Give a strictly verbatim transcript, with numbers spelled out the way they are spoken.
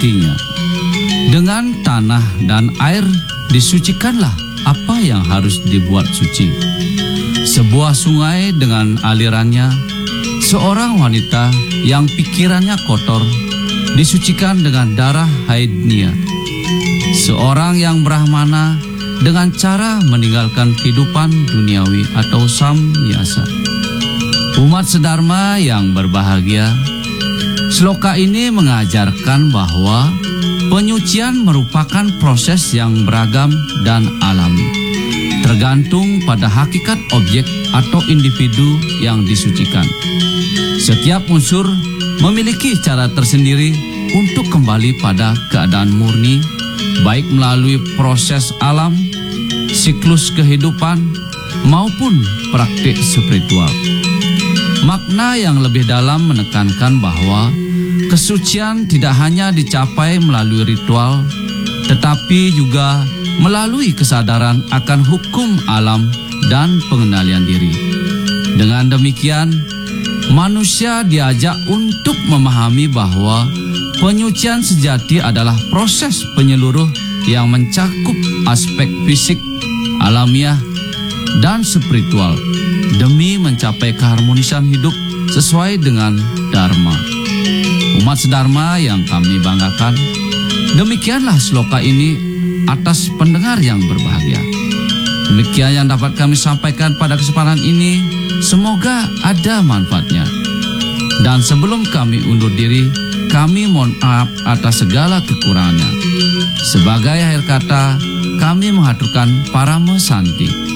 artinya, dengan tanah dan air disucikanlah apa yang harus dibuat suci. Sebuah sungai dengan alirannya, seorang wanita yang pikirannya kotor disucikan dengan darah haidnya. Seorang yang brahmana dengan cara meninggalkan kehidupan duniawi atau samyasa. Umat sedharma yang berbahagia, sloka ini mengajarkan bahwa penyucian merupakan proses yang beragam dan alami, tergantung pada hakikat objek atau individu yang disucikan. Setiap unsur memiliki cara tersendiri untuk kembali pada keadaan murni, baik melalui proses alam, siklus kehidupan, maupun praktik spiritual. Makna yang lebih dalam menekankan bahwa kesucian tidak hanya dicapai melalui ritual, tetapi juga melalui kesadaran akan hukum alam dan pengendalian diri. Dengan demikian, manusia diajak untuk memahami bahwa penyucian sejati adalah proses penyeluruh yang mencakup aspek fisik, alamiah, dan spiritual demi mencapai keharmonisan hidup sesuai dengan Dharma. Umat sedharma yang kami banggakan, demikianlah sloka ini atas pendengar yang berbahagia. Demikian yang dapat kami sampaikan pada kesempatan ini, semoga ada manfaatnya. Dan sebelum kami undur diri, kami mohon maaf atas segala kekurangannya. Sebagai akhir kata, kami menghaturkan parama santi.